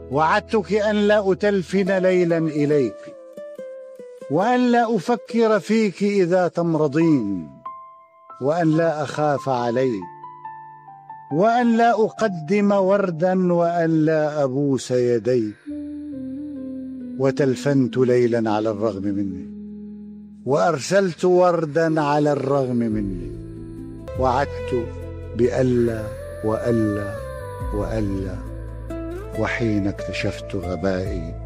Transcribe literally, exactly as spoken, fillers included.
وعدتك أن لا أتلفن ليلا إليك، وأن لا أفكر فيك إذا تمرضين، وأن لا أخاف عليك، وأن لا أقدم وردا، وأن لا أبوس يديك. وتلفنت ليلا على الرغم مني، وأرسلت وردا على الرغم مني، وعدت بألا وألا وألا. وحين اكتشفت غبائي